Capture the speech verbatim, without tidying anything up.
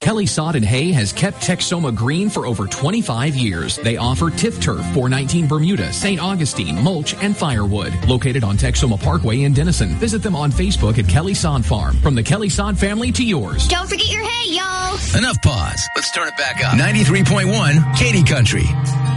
Kelly Sod and Hay has kept Texoma green for over twenty-five years. They offer Tiff Turf, four nineteen Bermuda, Saint Augustine, mulch, and firewood. Located on Texoma Parkway in Denison. Visit them on Facebook at Kelly Sod Farm. From the Kelly Sod family to yours. Don't forget your hay, y'all. Enough pause. Let's turn it back up. ninety-three point one Katy Country.